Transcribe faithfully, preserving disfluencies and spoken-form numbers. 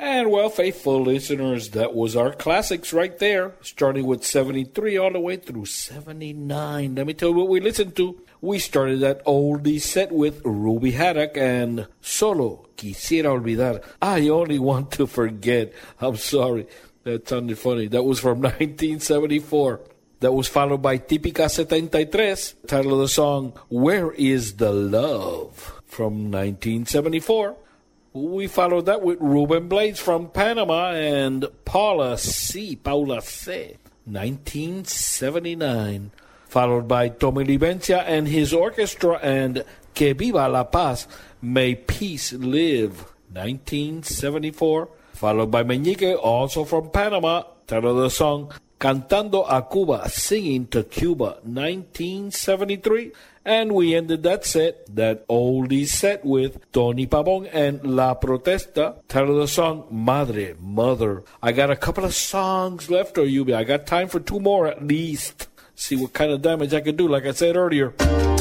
And, well, faithful listeners, that was our classics right there, starting with seventy-three all the way through seventy-nine. Let me tell you what we listened to. We started that oldie set with Ruby Haddock and Solo Quisiera Olvidar. I only want to forget. I'm sorry. That sounded funny. That was from nineteen seventy-four. That was followed by Típica seventy-tres, title of the song, Where is the Love? From nineteen seventy-four. We followed that with Ruben Blades from Panama and Paula C. Paula C. nineteen seventy-nine. Followed by Tommy Livencia and his orchestra and Que Viva La Paz, May Peace Live, nineteen seventy-four. Followed by Meñique, also from Panama, title of the song, Cantando a Cuba, Singing to Cuba, nineteen seventy-three. And we ended that set, that oldie set, with Tony Pabon and La Protesta, title of the song, Madre, Mother. I got a couple of songs left, or you, I got time for two more at least. See what kind of damage I can do, like I said earlier.